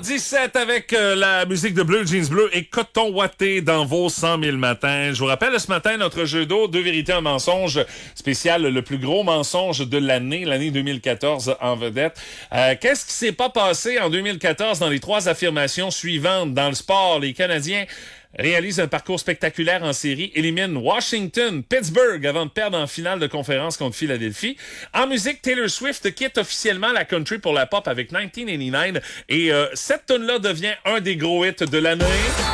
8h17 avec la musique de Bleu Jeans Bleu et Coton Watté dans vos 100 000 matins. Je vous rappelle ce matin notre jeu d'eau, 2 vérités, un mensonge spécial, le plus gros mensonge de l'année 2014 en vedette. Qu'est-ce qui s'est pas passé en 2014 dans les 3 affirmations suivantes? Dans le sport, les Canadiens réalise un parcours spectaculaire en série, élimine Washington, Pittsburgh avant de perdre en finale de conférence contre Philadelphie. En musique, Taylor Swift quitte officiellement la country pour la pop avec 1989 et cette tune-là devient un des gros hits de l'année.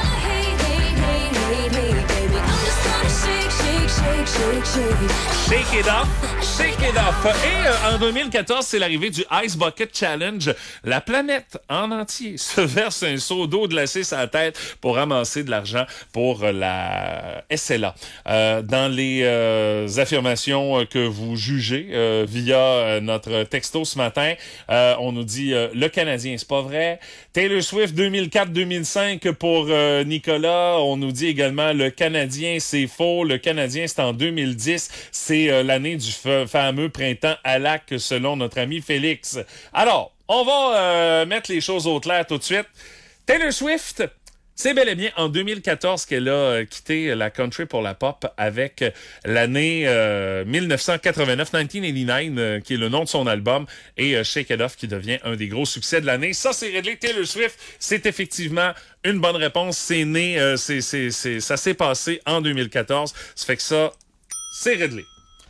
Shake it off, shake it off. Et en 2014, c'est l'arrivée du Ice Bucket Challenge. La planète en entier se verse un seau d'eau glacée sur la tête pour ramasser de l'argent pour la SLA. Dans les affirmations que vous jugez via notre texto ce matin, on nous dit le Canadien, c'est pas vrai. Taylor Swift 2004-2005 pour Nicolas. On nous dit également le Canadien, c'est faux. Le Canadien, c'est en 2010. C'est l'année du fameux printemps à lac selon notre ami Félix. Alors, on va mettre les choses au clair tout de suite. Taylor Swift, c'est bel et bien en 2014 qu'elle a quitté la country pour la pop avec l'année 1989, 1989, qui est le nom de son album, et Shake It Off qui devient un des gros succès de l'année. Ça, c'est réglé. Taylor Swift, c'est effectivement une bonne réponse. C'est né, ça s'est passé en 2014. Ça fait que ça, c'est réglé.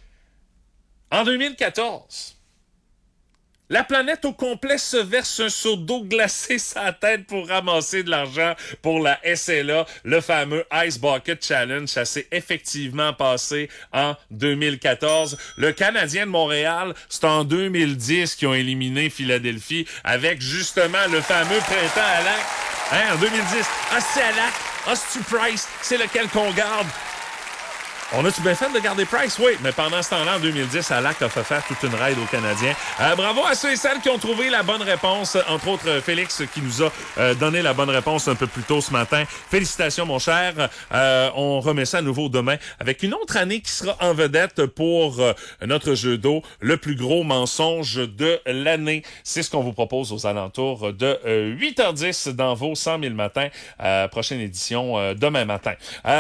En 2014, la planète au complet se verse un seau d'eau glacée sur la tête pour ramasser de l'argent pour la SLA, le fameux Ice Bucket Challenge. Ça s'est effectivement passé en 2014. Le Canadien de Montréal, c'est en 2010 qu'ils ont éliminé Philadelphie avec justement le fameux printemps à lac. Hein, en 2010. Ah, c'est à lac. Ah, c'est-tu Price? C'est lequel qu'on garde? On a-tu bien fait de garder Price? Oui, mais pendant ce temps-là, en 2010, Alak a fait faire toute une raid aux Canadiens. Bravo à ceux et celles qui ont trouvé la bonne réponse, entre autres Félix qui nous a donné la bonne réponse un peu plus tôt ce matin. Félicitations, mon cher. On remet ça à nouveau demain avec une autre année qui sera en vedette pour notre jeu d'eau, le plus gros mensonge de l'année. C'est ce qu'on vous propose aux alentours de 8h10 dans vos 100 000 matins. Prochaine édition demain matin.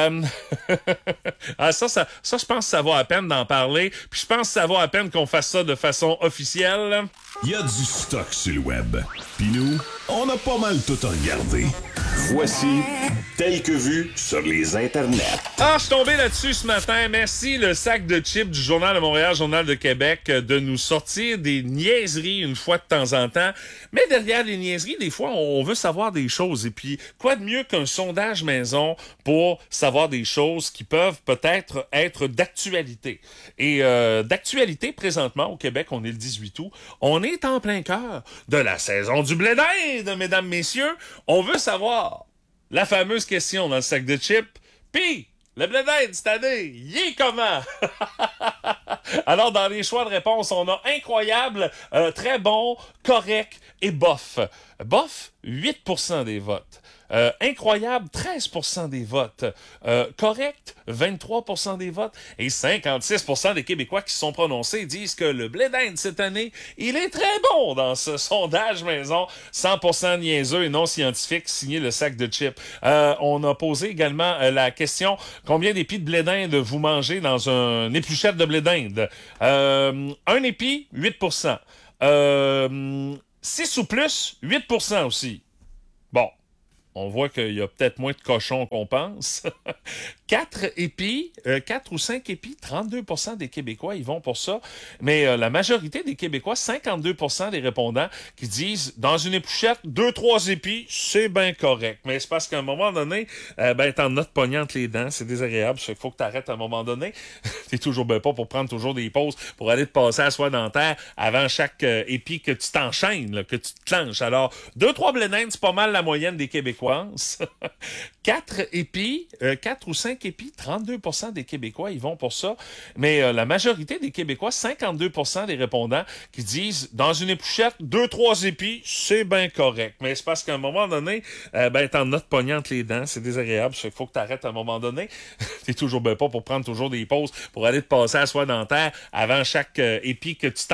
Ça, je pense que ça vaut à peine d'en parler. Puis je pense que ça vaut à peine qu'on fasse ça de façon officielle. Il y a du stock sur le web. Puis nous, on a pas mal tout à regarder. Voici Tel que vu sur les internets. Ah, je suis tombé là-dessus ce matin. Merci le sac de chips du Journal de Montréal, Journal de Québec, de nous sortir des niaiseries une fois de temps en temps. Mais derrière les niaiseries, des fois, on veut savoir des choses. Et puis, quoi de mieux qu'un sondage maison pour savoir des choses qui peuvent peut-être être d'actualité. Et d'actualité, présentement, au Québec, on est le 18 août. On est en plein cœur de la saison du blé d'Inde, mesdames, messieurs. On veut savoir la fameuse question dans le sac de chips. Puis, le blé d'Inde cette année, il est comment? Alors, dans les choix de réponse, on a incroyable, très bon, correct et bof. Bof, 8% des votes. Incroyable, 13% des votes. Correct, 23% des votes. Et 56% des Québécois qui se sont prononcés disent que le blé d'Inde cette année, il est très bon dans ce sondage maison. 100% niaiseux et non scientifique, signé le sac de chips. On a posé également la question, combien d'épis de blé d'Inde vous mangez dans un épluchette de blé d'Inde? Un épi, 8%. 6 ou plus, 8% aussi. Bon. On voit qu'il y a peut-être moins de cochons qu'on pense. 4 épis, 4 ou 5 épis, 32% des Québécois, ils vont pour ça. Mais la majorité des Québécois, 52% des répondants, qui disent, dans une épluchette, 2-3 épis, c'est bien correct. Mais c'est parce qu'à un moment donné, t'en as de pognon entre les dents, c'est désagréable. Il faut que tu arrêtes à un moment donné. T'es toujours bien pas pour prendre toujours des pauses, pour aller te passer à la soie dentaire avant chaque épi que tu t'enchaînes, là, que tu te clenches. Alors, 2-3 blé d'Inde, c'est pas mal la moyenne des Québécois. 4 épis, 4 ou 5 épis, 32% des Québécois, ils vont pour ça. Mais la majorité des Québécois, 52% des répondants, qui disent, dans une épluchette, 2-3 épis, c'est bien correct. Mais c'est parce qu'à un moment donné, t'en as de pognon entre les dents, c'est désagréable. Il faut que tu arrêtes à un moment donné. T'es toujours bien pas pour prendre toujours des pauses, pour aller te passer à la soie dentaire avant chaque épi que tu